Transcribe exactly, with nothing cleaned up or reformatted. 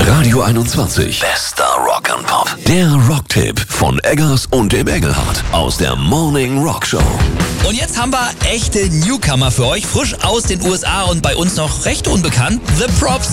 Radio einundzwanzig. Bester Rock and Pop. Der Rocktipp von Eggers und dem Engelhardt aus der Morning Rock Show. Und jetzt haben wir echte Newcomer für euch, frisch aus den U S A und bei uns noch recht unbekannt. The Props.